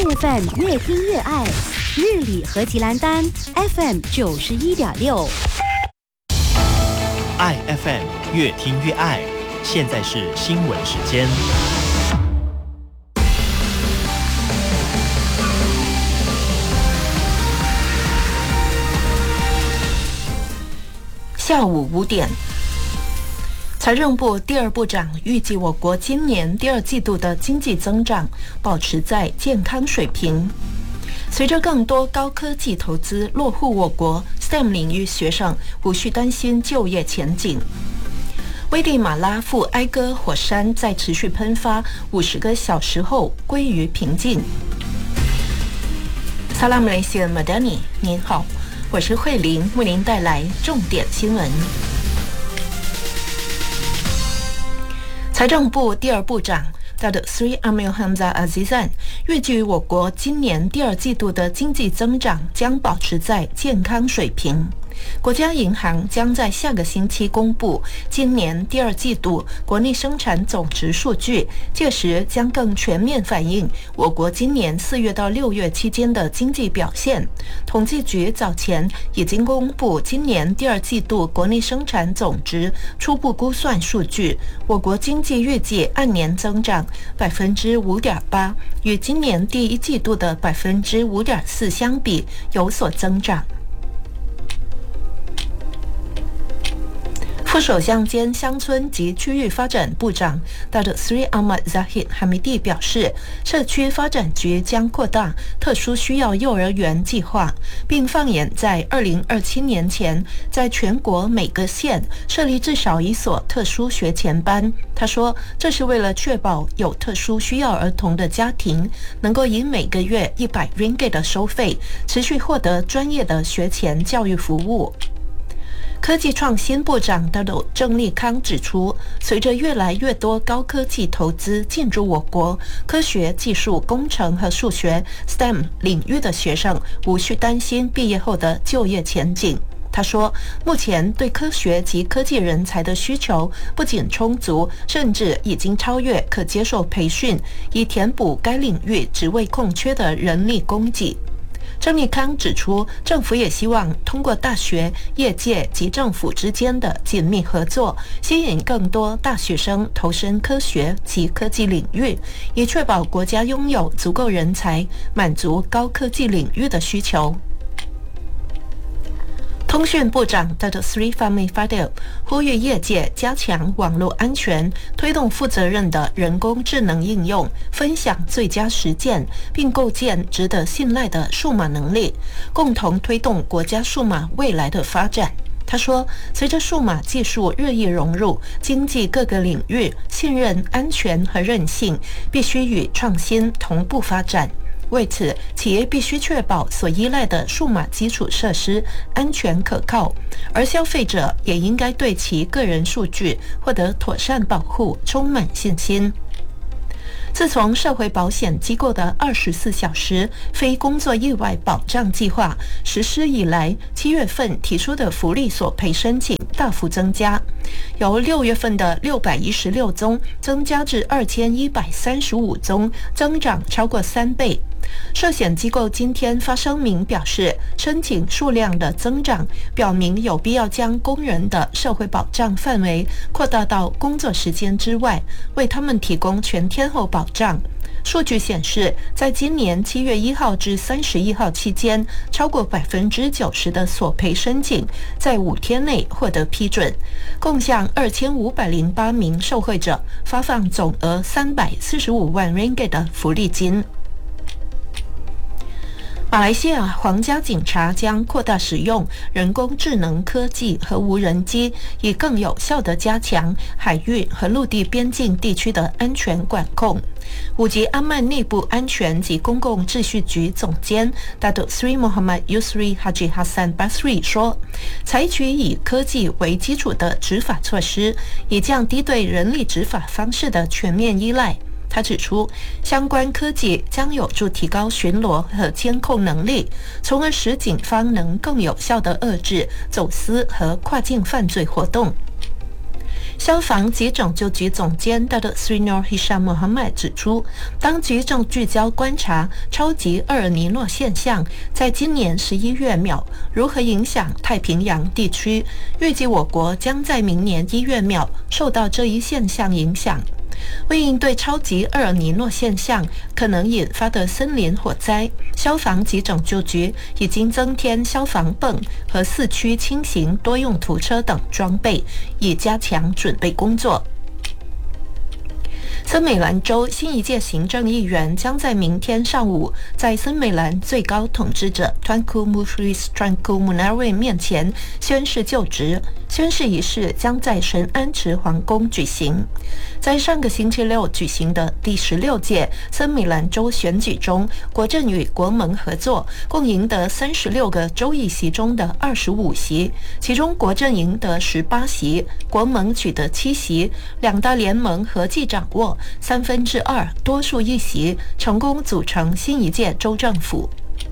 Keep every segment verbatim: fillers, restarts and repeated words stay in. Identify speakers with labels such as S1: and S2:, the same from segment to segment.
S1: F M 越听越爱，日里和吉兰丹 F M 九十一点六。
S2: 爱 F M 越听越爱，现在是新闻时间。
S3: 下午五点，财政部第二部长预计我国今年第二季度的经济增长保持在健康水平。随着更多高科技投资落户我国 ，S T E M 领域学生无需担心就业前景。危地马拉富埃戈火山在持续喷发五十个小时后归于平静。萨拉姆雷西马达尼，您好，我是慧玲，为您带来重点新闻。财政部第二部长Datuk Seri Amil Hamzah Azizan 预计我国今年第二季度的经济增长将保持在健康水平。国家银行将在下个星期公布今年第二季度国内生产总值数据，届时将更全面反映我国今年四月到六月期间的经济表现。统计局早前已经公布今年第二季度国内生产总值初步估算数据，我国经济预计按年增长百分之五点八，与今年第一季度的百分之五点四相比有所增长。副首相兼乡村及区域发展部长 Datuk Seri Ahmad Zahid Hamidi 表示，社区发展局将扩大特殊需要幼儿园计划，并放眼在二零二七年前，在全国每个县设立至少一所特殊学前班。他说，这是为了确保有特殊需要儿童的家庭能够以每个月一百 ringgit 的收费，持续获得专业的学前教育服务。科技创新部长郑立康指出，随着越来越多高科技投资进驻我国，科学技术、工程和数学 S T E M 领域的学生无需担心毕业后的就业前景。他说，目前对科学及科技人才的需求不仅充足，甚至已经超越可接受培训，以填补该领域职位空缺的人力供给。郑立康指出，政府也希望通过大学、业界及政府之间的紧密合作，吸引更多大学生投身科学及科技领域，以确保国家拥有足够人才，满足高科技领域的需求。通讯部长 Datuk Seri Fahmi Fadil 呼吁业界加强网络安全，推动负责任的人工智能应用，分享最佳实践，并构建值得信赖的数码能力，共同推动国家数码未来的发展。他说，随着数码技术日益融入经济各个领域，信任、安全和韧性必须与创新同步发展。为此，企业必须确保所依赖的数码基础设施安全可靠，而消费者也应该对其个人数据获得妥善保护充满信心。自从社会保险机构的二十四小时非工作意外保障计划实施以来，七月份提出的福利索赔申请大幅增加，由六月份的六百一十六宗增加至二千一百三十五宗，增长超过三倍。寿险机构今天发声明表示，申请数量的增长表明有必要将工人的社会保障范围扩大到工作时间之外，为他们提供全天候保障。数据显示，在今年七月一号至三十一号期间，超过百分之九十的索赔申请在五天内获得批准，共向二千五百零八名受惠者发放总额三百四十五万 ringgit 的福利金。马来西亚皇家警察将扩大使用人工智能科技和无人机，以更有效地加强海域和陆地边境地区的安全管控。五级阿曼内部安全及公共秩序局总监 Datuk Seri Muhammad Yusri Haji Hassan Basri 说，采取以科技为基础的执法措施，以降低对人力执法方式的全面依赖。他指出，相关科技将有助提高巡逻和监控能力，从而使警方能更有效地遏制走私和跨境犯罪活动。 消防及拯救局总监 Datuk Seri Nur Hisham Muhammad 指出，当局正聚焦观察超级厄尔尼诺现象在今年十一月秒如何影响太平洋地区，预计我国将在明年一月秒受到这一现象影响。为应对超级厄尔尼诺现象可能引发的森林火灾，消防及拯救局已经增添消防泵和四驱轻型多用途车等装备，以加强准备工作。森美兰州新一届行政议员将在明天上午在森美兰最高统治者 Tunku Muhriz Tunku Munawir 面前宣誓就职，宣誓仪式将在神安池皇宫举行。在上个星期六举行的第十六届森美兰州选举中，国阵与国盟合作，共赢得三十六个州议席中的二十五席，其中国阵赢得十八席，国盟取得七席，两大联盟合计掌握三分之二多数议席，成功组成新一届州政府。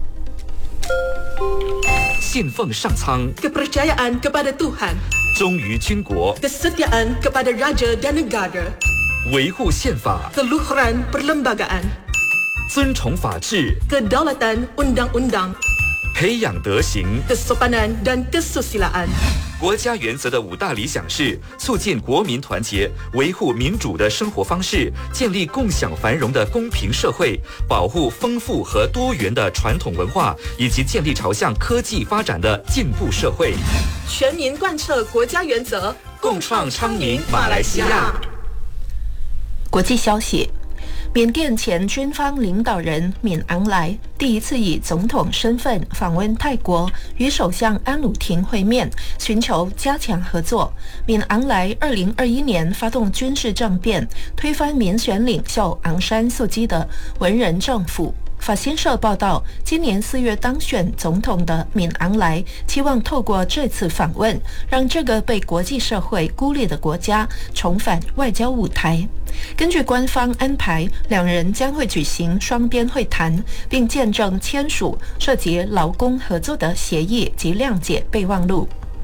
S4: 信奉上苍
S5: kepercayaan kepada Tuhan
S4: 忠于军国
S5: kesetiaan kepada raja dan negara
S4: 维护宪法
S5: keluhuran perlembagaan
S4: 尊崇法治
S5: kedaulatan undang-undang
S4: 培养德行
S5: kesopanan dan kesusilaan。
S4: 国家原则的五大理想是促进国民团结，维护民主的生活方式，建立共享繁荣的公平社会，保护丰富和多元的传统文化，以及建立朝向科技发展的进步社会。
S5: 全民贯彻国家原则，
S4: 共创昌明马来西亚。
S3: 国际消息。缅甸前军方领导人敏昂莱第一次以总统身份访问泰国，与首相安努廷会面，寻求加强合作。敏昂莱二零二一年发动军事政变，推翻民选领袖昂山素基的文人政府。法新社报道，今年四月当选总统的敏昂莱期望透过这次访问，让这个被国际社会孤立的国家重返外交舞台。根据官方安排，两人将会举行双边会谈，并见证签署涉及劳工合作的协议及谅解备忘录。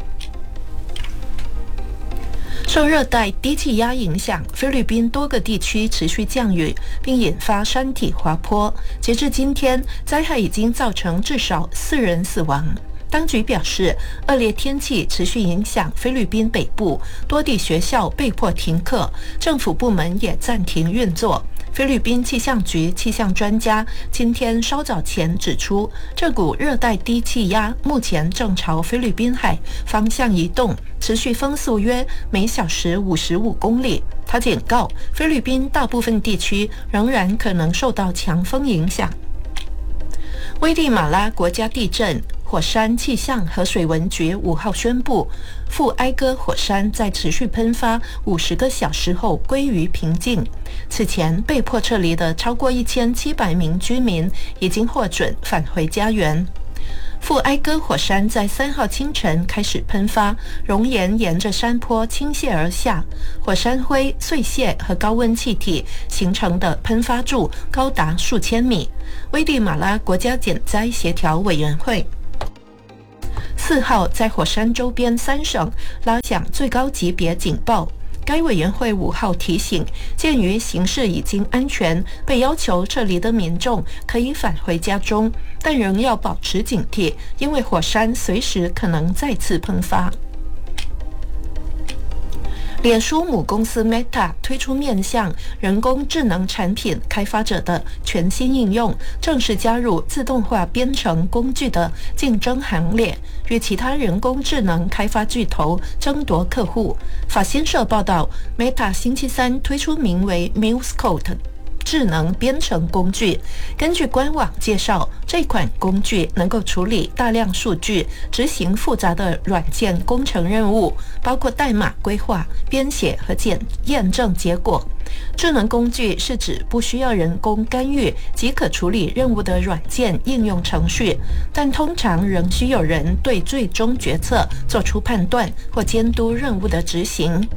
S3: 受热带低气压影响，菲律宾多个地区持续降雨，并引发山体滑坡。截至今天，灾害已经造成至少四人死亡。当局表示，恶劣天气持续影响菲律宾北部，多地学校被迫停课，政府部门也暂停运作。菲律宾气象局气象专家今天稍早前指出，这股热带低气压目前正朝菲律宾海方向移动，持续风速约每小时五十五公里。他警告，菲律宾大部分地区仍然可能受到强风影响。危地马拉国家地震火山气象和水文局五号宣布，富埃哥火山在持续喷发五十个小时后归于平静。此前被迫撤离的超过一千七百名居民已经获准返回家园。富埃哥火山在三号清晨开始喷发，熔岩沿着山坡倾泻而下，火山灰、碎屑和高温气体形成的喷发柱高达数千米。危地马拉国家减灾协调委员会四号在火山周边三省拉响最高级别警报。该委员会五号提醒，鉴于形势已经安全，被要求撤离的民众可以返回家中，但仍要保持警惕，因为火山随时可能再次喷发。脸书母公司 Meta 推出面向人工智能产品开发者的全新应用，正式加入自动化编程工具的竞争行列，与其他人工智能开发巨头争夺客户。法新社报道， Meta 星期三推出名为 MuseCode智能编程工具。根据官网介绍，这款工具能够处理大量数据，执行复杂的软件工程任务，包括代码规划、编写和检验证结果。智能工具是指不需要人工干预即可处理任务的软件应用程序，但通常仍需有人对最终决策做出判断或监督任务的执行。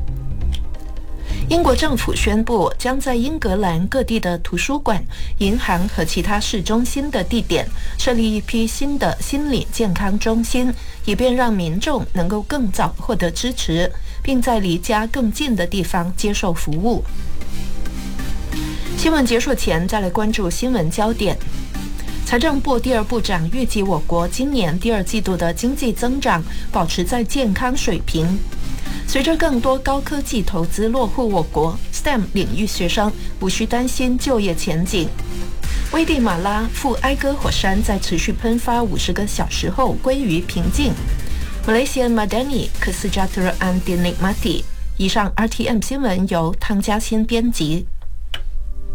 S3: 英国政府宣布，将在英格兰各地的图书馆、银行和其他市中心的地点设立一批新的心理健康中心，以便让民众能够更早获得支持， 并在离家更近的地方接受服务。新闻结束前，再来关注新闻焦点。财政部第二部长预计，我国今年第二季度的经济增长保持在健康水平。随着更多高科技投资落户我国 ，S T E M 领域学生无需担心就业前景。危地马拉副埃戈火山在持续喷发五十个小时后归于平静。Malaysia Madani Kesejahteraan Dinikmati。以上 R T M 新闻由汤嘉欣编辑。